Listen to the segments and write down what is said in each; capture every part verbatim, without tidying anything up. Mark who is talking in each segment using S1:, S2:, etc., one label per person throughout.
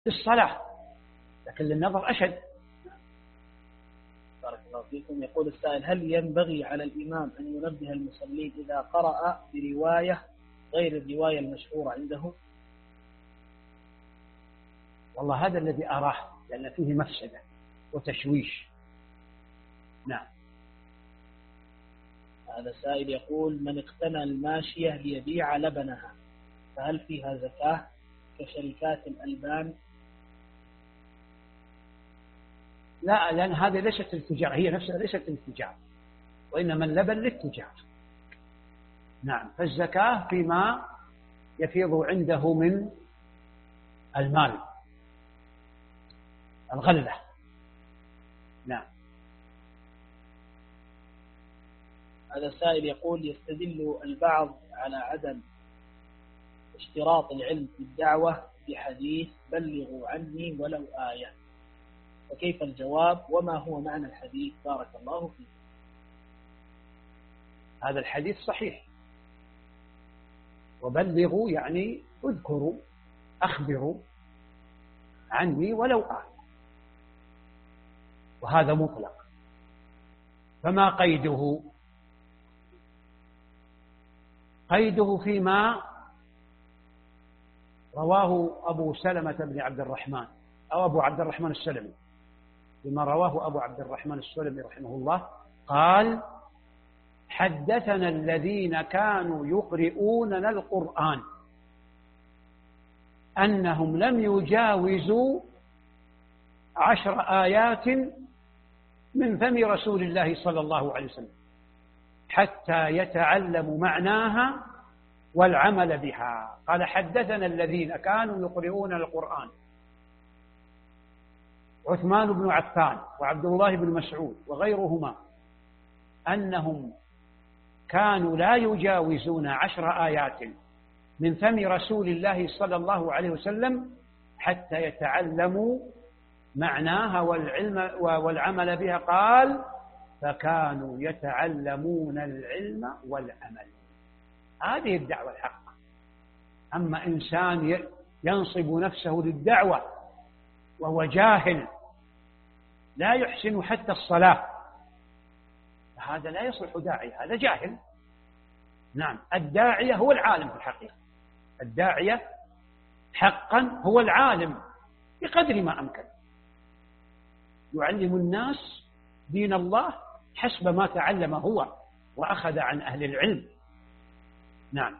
S1: الصلاة، لكن للنظر أشد.
S2: بارك الله فيكم. يقول السائل: هل ينبغي على الإمام أن ينبه المصلين إذا قرأ برواية غير الرواية المشهورة عنده؟
S1: والله هذا الذي أراه، لأن فيه مفسدة وتشويش. نعم.
S2: هذا سائل يقول: من اقتنى الماشية ليبيع لبنها فهل فيها زكاة كشركات الألبان؟
S1: لا، لأن هذه ليست التجارة، هي نفسها ليست التجارة، وإنما اللبن للتجارة. نعم. فالزكاة فيما يفيض عنده من المال، الغلة. نعم.
S2: هذا سائل يقول: يستدل البعض على عدم اشتراط العلم في الدعوة بحديث بلغوا عني ولو آية، فكيف الجواب وما هو معنى الحديث؟ بارك الله فيك.
S1: هذا الحديث صحيح، وبلغوا يعني اذكروا، أخبروا عني ولو آية، وهذا مطلق. فما قيده؟ قيده فيما رواه أبو سلمة بن عبد الرحمن أو أبو عبد الرحمن السلمي، بما رواه أبو عبد الرحمن السلمي رحمه الله قال: حدثنا الذين كانوا يقرؤوننا القرآن أنهم لم يجاوزوا عشر آيات من فم رسول الله صلى الله عليه وسلم حتى يتعلموا معناها والعمل بها. قال: حدثنا الذين كانوا يقرؤون القرآن، عثمان بن عفان وعبد الله بن مسعود وغيرهما، أنهم كانوا لا يجاوزون عشر آيات من فم رسول الله صلى الله عليه وسلم حتى يتعلموا معناها والعلم والعمل بها. قال: فكانوا يتعلمون العلم والعمل. هذه الدعوة الحقة. أما إنسان ينصب نفسه للدعوة وهو جاهل لا يحسن حتى الصلاة، هذا لا يصلح داعية، هذا جاهل. نعم. الداعية هو العالم في الحقيقة، الداعية حقا هو العالم بقدر ما أمكن، يعلم الناس دين الله حسب ما تعلم هو وأخذ عن أهل العلم. نعم.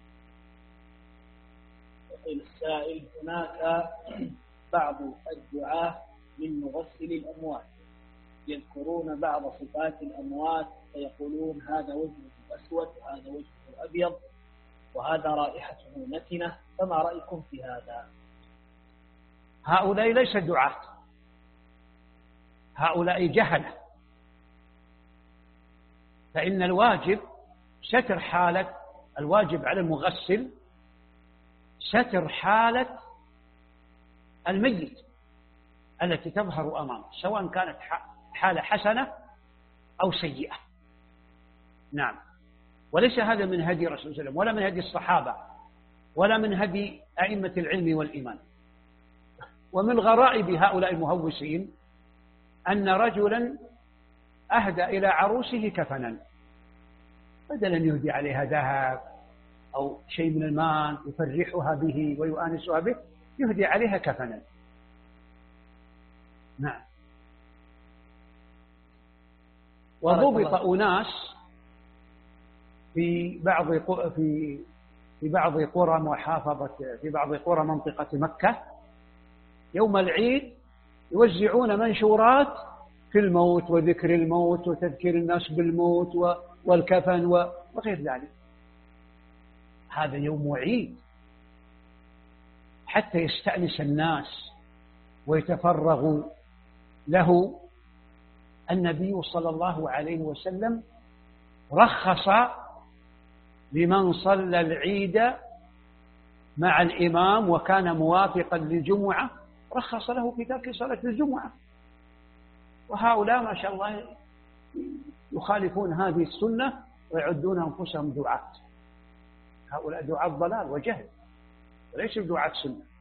S2: يقول السائل: هناك بعض الدعاة من مغسل الأموات يذكرون بعض صفات الأموات فيقولون هذا وجهه أسود وهذا وجهه أبيض وهذا رائحته نتنة، فما رأيكم في هذا؟
S1: هؤلاء ليس دعاة، هؤلاء جهلة. فإن الواجب ستر حالة، الواجب على المغسل ستر حالة الميت التي تظهر أمامه، سواء كانت حالة حسنة أو سيئة. نعم. وليس هذا من هدي رسول الله صلى الله عليه وسلم ولا من هدي الصحابة ولا من هدي أئمة العلم والإيمان. ومن غرائب هؤلاء المهوسين أن رجلا أهدى إلى عروسه كفنا، بدل أن يهدي عليها ذهب أو شيء من المال يفرحها به ويؤانسها به، يهدي عليها كفنا. نعم. وضبط أناس في بعض في في بعض قرى محافظة في بعض قرى منطقة مكة يوم العيد يوزعون منشورات في الموت وذكر الموت وتذكير الناس بالموت والكفن وغير ذلك. هذا يوم عيد حتى يستأنس الناس ويتفرغوا له. النبي صلى الله عليه وسلم رخص لمن صلى العيد مع الإمام وكان موافقا للجمعة، رخص له في ترك صلاة الجمعة. وهؤلاء ما شاء الله يخالفون هذه السنة ويعدون أنفسهم دعاة. هؤلاء دعاة ضلال وجهل وليسوا دعاة سنة.